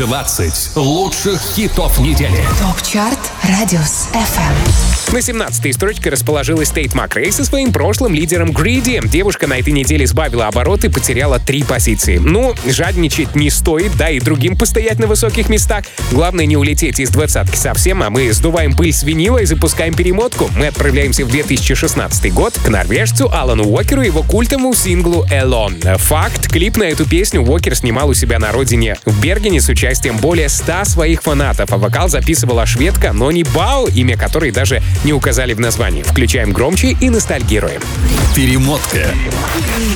20 лучших хитов недели. ТОП-чарт Радиус FM. На 17-й строчке расположилась Тейт Макрей со своим прошлым лидером Greedy. Девушка на этой неделе сбавила обороты и потеряла 3 позиции. Ну, жадничать не стоит, да и другим постоять на высоких местах. Главное не улететь из двадцатки совсем, а мы сдуваем пыль с винила и запускаем перемотку. Мы отправляемся в 2016 год к норвежцу Алану Уокеру и его культовому синглу «Alone». Факт, клип на эту песню Уокер снимал у себя на родине в Бергене с участием более 100 своих фанатов, а вокал записывала шведка Нони Бау, имя которой даже не указали в названии. Включаем громче и ностальгируем. Перемотка.